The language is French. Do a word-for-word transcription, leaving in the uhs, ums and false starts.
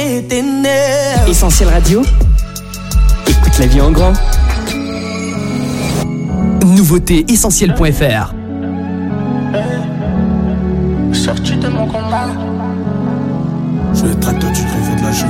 brûler tes nerfs. Essentiel Radio. Écoute la vie en grand. Nouveauté essentiel point f r. Sorti de mon combat. Je vais être tracteur, tu rêves de la jungle.